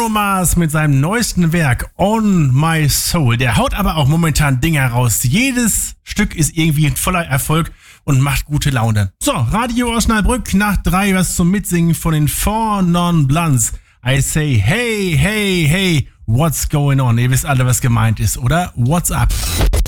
Mars mit seinem neuesten Werk On My Soul. Der haut aber auch momentan Dinge raus. Jedes Stück ist irgendwie voller Erfolg und macht gute Laune. So, Radio Osnabrück, nach 3 was zum Mitsingen von den Four Non Blondes. I say hey, hey, hey, what's going on? Ihr wisst alle, was gemeint ist, oder? What's up?